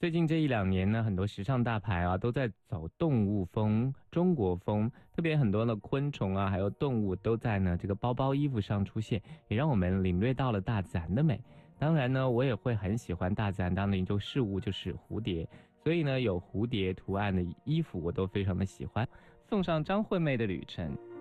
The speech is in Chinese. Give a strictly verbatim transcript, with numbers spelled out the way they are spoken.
最近这一两年呢，很多时尚大牌啊都在走动物风、中国风，特别很多的昆虫啊，还有动物都在呢这个包包、衣服上出现，也让我们领略到了大自然的美。当然呢，我也会很喜欢大自然当中的一种事物，就是蝴蝶。所以呢，有蝴蝶图案的衣服我都非常的喜欢。送上张惠妹的《旅程》。